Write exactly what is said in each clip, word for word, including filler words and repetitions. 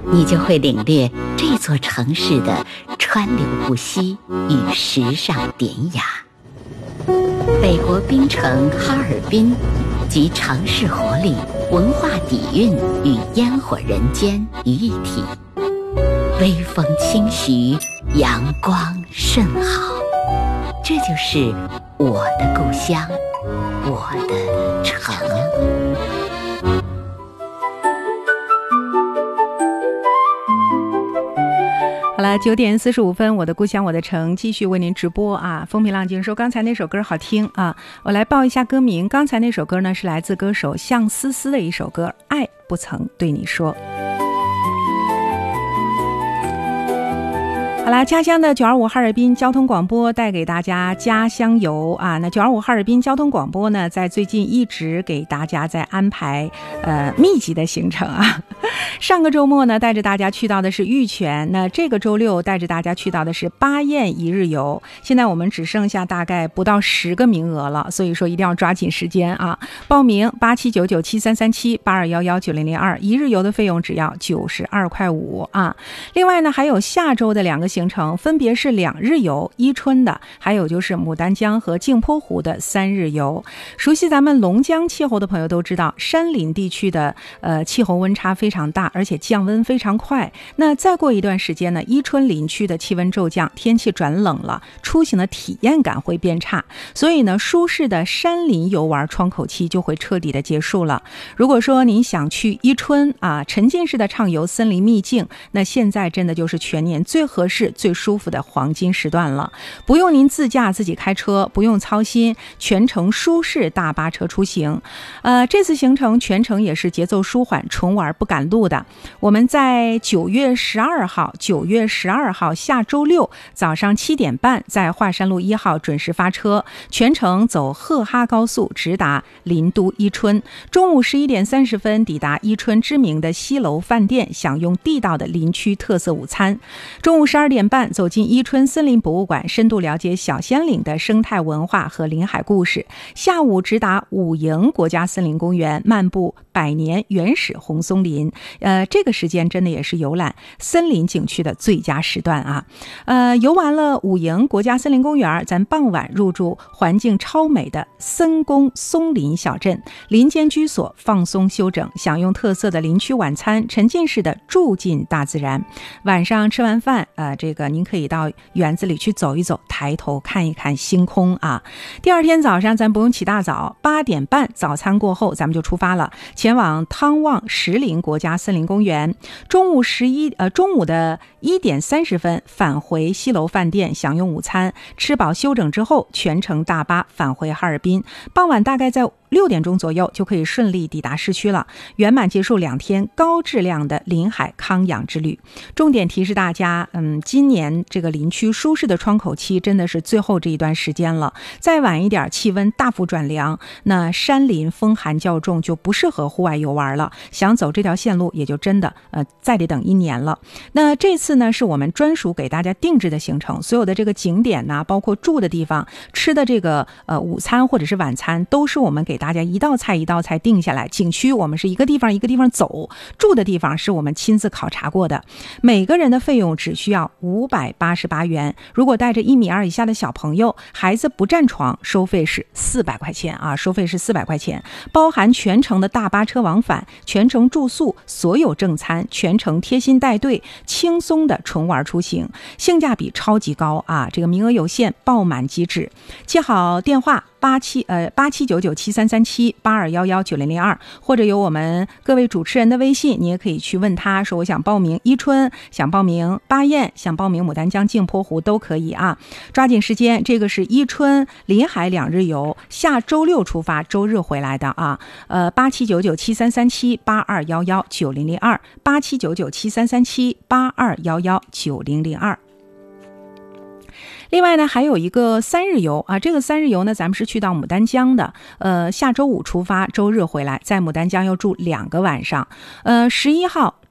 你就会领略这座城市的川流不息与时尚典雅。北国冰城哈尔滨集城市活力、文化底蕴与烟火人间于一体，微风轻徐，阳光甚好。这就是我的故乡，我的城。 好了，九点四十五分，我的故乡我的城继续为您直播啊。风平浪静说刚才那首歌好听啊，我来报一下歌名。刚才那首歌呢是来自歌手向思思的一首歌《爱不曾对你说》。好啦，家乡的九二五哈尔滨交通广播带给大家家乡游啊。那九二五哈尔滨交通广播呢，在最近一直给大家在安排呃密集的行程啊。上个周末呢，带着大家去到的是玉泉，那这个周六带着大家去到的是巴彦一日游。现在我们只剩下大概不到十个名额了，所以说一定要抓紧时间啊！报名八七九九七三三七八二幺幺九零零二，一日游的费用只要九十二块五啊。另外呢，还有下周的两个行程，分别是两日游伊春的，还有就是牡丹江和镜泊湖的三日游。熟悉咱们龙江气候的朋友都知道，山林地区的呃气候温差非常大，而且降温非常快。那再过一段时间呢，伊春林区的气温骤降，天气转冷了，出行的体验感会变差，所以呢，舒适的山林游玩窗口期就会彻底的结束了。如果说您想去伊春啊，沉浸式的畅游森林秘境，那现在真的就是全年最合适最舒服的黄金时段了，不用您自驾自己开车，不用操心，全程舒适大巴车出行。呃，这次行程全程也是节奏舒缓，纯玩不赶路的。我们在九月十二号，九月十二号下周六早上七点半，在华山路一号准时发车，全程走赫哈高速直达林都伊春。中午十一点三十分抵达伊春知名的西楼饭店，享用地道的林区特色午餐。中午十二点半走进伊春森林博物馆，深度了解小仙岭的生态文化和林海故事。下午直达武营国家森林公园，漫步百年原始红松林。呃，这个时间真的也是游览森林景区的最佳时段啊。呃，游完了武营国家森林公园，咱傍晚入住环境超美的森公松林小镇，林间居所放松休整，享用特色的林区晚餐，沉浸式的住进大自然。晚上吃完饭，呃，这个您可以到园子里去走一走，抬头看一看星空啊。第二天早上咱不用起大早，八点半早餐过后，咱们就出发了，前往汤旺石林国家森林公园。中午十一呃中午的一点三十分返回西楼饭店享用午餐，吃饱休整之后，全程大巴返回哈尔滨。傍晚大概在六点钟左右就可以顺利抵达市区了，圆满结束两天高质量的林海康养之旅。重点提示大家，嗯，今年这个林区舒适的窗口期真的是最后这一段时间了，再晚一点气温大幅转凉，那山林风寒较重，就不适合户外游玩了，想走这条线路也就真的呃再得等一年了。那这次呢是我们专属给大家定制的行程，所有的这个景点呢，包括住的地方、吃的这个呃午餐或者是晚餐，都是我们给大家一道菜一道菜定下来。景区我们是一个地方一个地方走，住的地方是我们亲自考察过的。每个人的费用只需要五百八十八元，如果带着一米二以下的小朋友，孩子不占床，收费是四百块钱啊，收费是四百块钱，包含全程的大巴车往返，全程住宿，所有正餐，全程贴心带队，轻松的纯玩出行，性价比超级高啊！这个名额有限，爆满即止，记好电话。八七呃八七九九七三三七八二幺幺九零零二，或者有我们各位主持人的微信，你也可以去问他说我想报名伊春，想报名巴彦，想报名牡丹江镜泊湖都可以啊，抓紧时间。这个是伊春临海两日游，下周六出发，周日回来的啊。呃八七九九七三三七八二幺幺九零零二八七九九七三三七八二幺幺九零零二。另外呢，还有一个三日游啊，这个三日游呢，咱们是去到牡丹江的，呃，下周五出发，周日回来，在牡丹江要住两个晚上。呃，十一号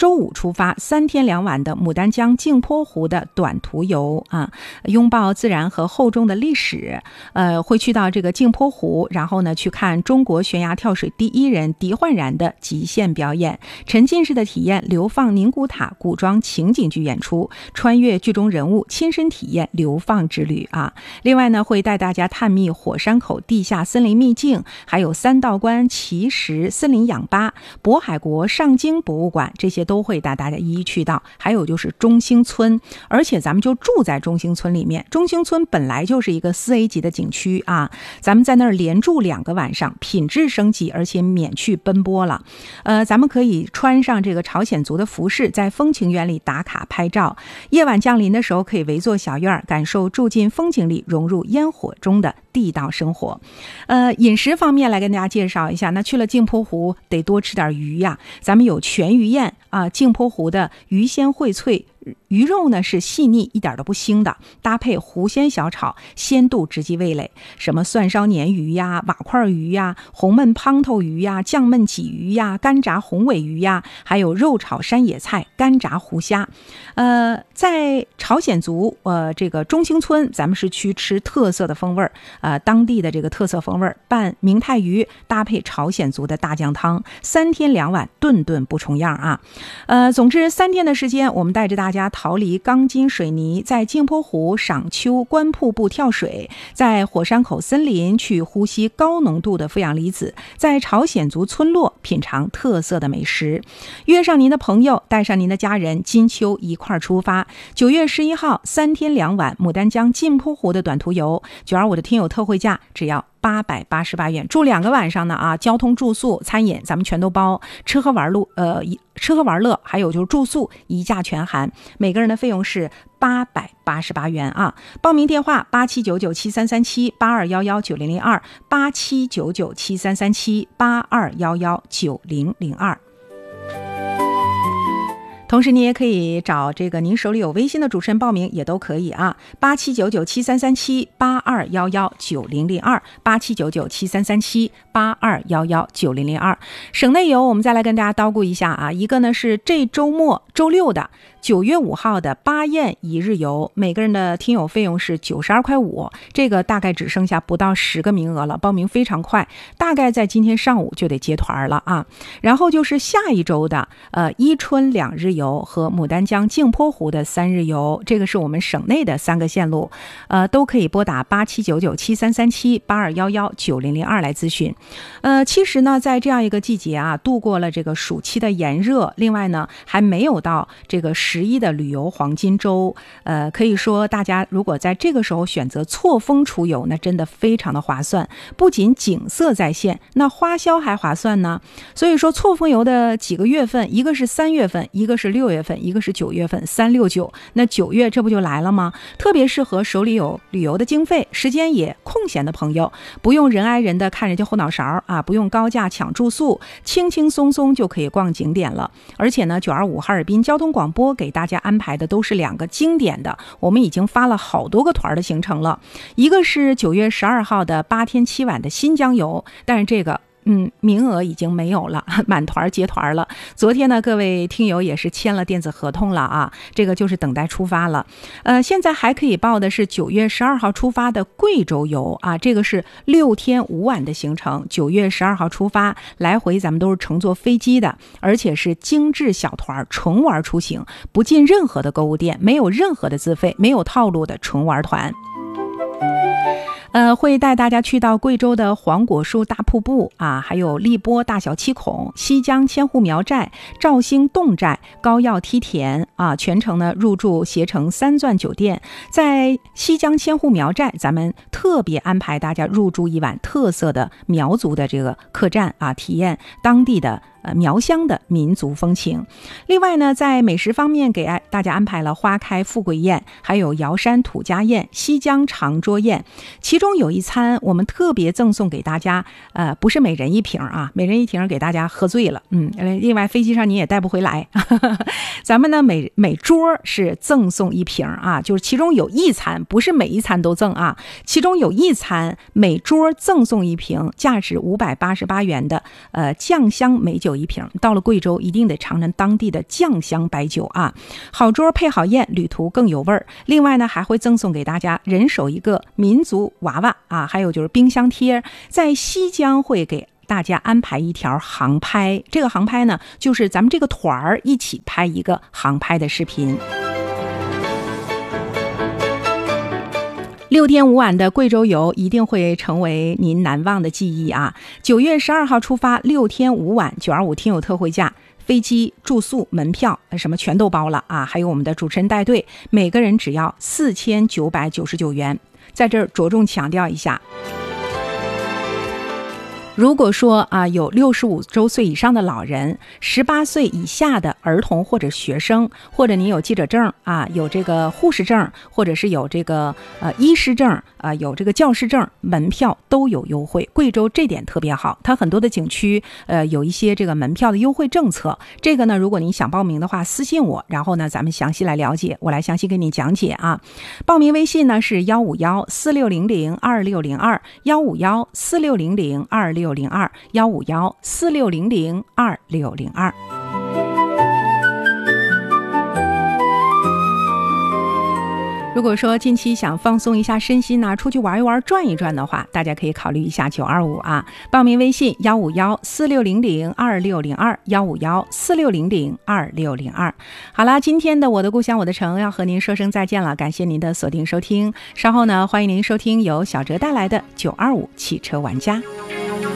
周五出发，三天两晚的牡丹江镜泊湖的短途游啊，拥抱自然和厚重的历史。呃，会去到这个镜泊湖，然后呢去看中国悬崖跳水第一人狄焕然的极限表演，沉浸式的体验流放宁古塔古装情景剧演出，穿越剧中人物，亲身体验流放之旅啊。另外呢，会带大家探秘火山口地下森林秘境，还有三道关奇石森林氧吧、渤海国上京博物馆，这些都会带大家一一去到。还有就是中兴村，而且咱们就住在中兴村里面。中兴村本来就是一个四 A 级的景区啊，咱们在那儿连住两个晚上，品质升级，而且免去奔波了。呃，咱们可以穿上这个朝鲜族的服饰，在风情园里打卡拍照。夜晚降临的时候，可以围坐小院，感受住进风景里，融入烟火中的地道生活。呃，饮食方面来跟大家介绍一下，那去了镜泊湖得多吃点鱼呀、啊。咱们有全鱼宴啊，镜泊湖的鱼鲜荟脆。鱼肉呢是细腻，一点都不腥的，搭配湖鲜小炒，鲜度直击味蕾。什么蒜烧鲶鱼呀、瓦块鱼呀、红焖胖头鱼呀、酱焖鲫鱼呀、干炸红尾鱼呀，还有肉炒山野菜、干炸湖虾。呃，在朝鲜族呃这个中兴村，咱们是去吃特色的风味儿，呃当地的这个特色风味儿，拌明太鱼搭配朝鲜族的大酱汤，三天两晚，顿顿不重样啊。呃，总之三天的时间，我们带着大家。大家逃离钢筋水泥，在镜泊湖赏秋观瀑布跳水，在火山口森林去呼吸高浓度的负氧离子，在朝鲜族村落品尝特色的美食。约上您的朋友，带上您的家人，金秋一块出发。九月十一号，三天两晚牡丹江镜泊湖的短途游，九二五的听友特惠价只要八百八十八元，住两个晚上呢啊，交通住宿餐饮咱们全都包，吃喝玩乐呃吃喝玩乐还有就是住宿一价全含，每个人的费用是八百八十八元啊。报名电话八七九九七三三七八二幺幺九零零二八七九九七三三七八二幺幺九零零二。同时你也可以找这个您手里有微信的主持人报名，也都可以啊。八七九九七三三七八二幺幺九零零二八七九九七三三七八二幺幺九零零二。省内游我们再来跟大家叨咕一下啊，一个呢是这周末周六的九月五号的巴彦一日游，每个人的听友费用是九十二块五，这个大概只剩下不到十个名额了，报名非常快，大概在今天上午就得接团了啊。然后就是下一周的呃伊春两日游和牡丹江镜泊湖的三日游，这个是我们省内的三个线路，呃都可以拨打八七九九七三三七八二幺幺九零零二来咨询。呃，其实呢，在这样一个季节啊，度过了这个暑期的炎热，另外呢还没有到这个十一的旅游黄金周，呃，可以说大家如果在这个时候选择错峰出游，那真的非常的划算，不仅景色在线，那花销还划算呢。所以说错峰游的几个月份，一个是三月份，一个是六月份，一个是九月份，三六九，那九月这不就来了吗？特别适合手里有旅游的经费，时间也空闲的朋友，不用人挨人的看人家后脑勺啊，不用高价抢住宿，轻轻松松就可以逛景点了。而且呢，九二五哈尔滨交通广播给大家安排的都是两个经典的，我们已经发了好多个团的行程了。一个是九月十二号的八天七晚的新疆游，但是这个嗯，名额已经没有了，满团结团了。昨天呢，各位听友也是签了电子合同了啊，这个就是等待出发了。呃，现在还可以报的是九月十二号出发的贵州游啊，这个是六天五晚的行程，九月十二号出发，来回咱们都是乘坐飞机的，而且是精致小团，纯玩出行，不进任何的购物店，没有任何的自费，没有套路的纯玩团。呃，会带大家去到贵州的黄果树大瀑布啊，还有荔波大小七孔、西江千户苗寨、肇兴侗寨、高要梯田啊，全程呢入住携程三钻酒店。在西江千户苗寨，咱们特别安排大家入住一晚特色的苗族的这个客栈啊，体验当地的呃，苗乡的民族风情。另外呢，在美食方面给大家安排了花开富贵宴，还有瑶山土家宴、西江长桌宴。其中有一餐我们特别赠送给大家，呃，不是每人一瓶啊，每人一瓶给大家喝醉了。嗯，另外飞机上你也带不回来。咱们呢每每桌是赠送一瓶啊，就是其中有一餐，不是每一餐都赠啊，其中有一餐每桌赠送一瓶，价值五百八十八元的呃酱香美酒酒一瓶，到了贵州一定得尝尝当地的酱香白酒啊，好桌配好宴，旅途更有味儿。另外呢，还会赠送给大家人手一个民族娃娃啊，还有就是冰箱贴。在西江会给大家安排一条航拍，这个航拍呢，就是咱们这个团儿一起拍一个航拍的视频。六天五晚的贵州游一定会成为您难忘的记忆啊！九月十二号出发，六天五晚，九二五听友特惠价，飞机、住宿、门票什么全都包了啊！还有我们的主持人带队，每个人只要四千九百九十九元。在这儿着重强调一下。如果说啊，有六十五周岁以上的老人，十八岁以下的儿童或者学生，或者你有记者证啊，有这个护士证，或者是有这个呃医师证啊，有这个教师证，门票都有优惠。贵州这点特别好，它很多的景区呃有一些这个门票的优惠政策。这个呢，如果您想报名的话，私信我，然后呢咱们详细来了解，我来详细给你讲解啊。报名微信呢是幺五幺四六零零二六零二幺五幺四六零零二六零二幺五幺四六零零二六零二。如果说近期想放松一下身心呢、啊，出去玩一玩转一转的话，大家可以考虑一下九二五啊。报名微信幺五幺四六零零二六零二幺五幺四六零零二六零二。好啦，今天的我的故乡我的城要和您说声再见了，感谢您的锁定收听。稍后呢，欢迎您收听由小哲带来的九二五汽车玩家。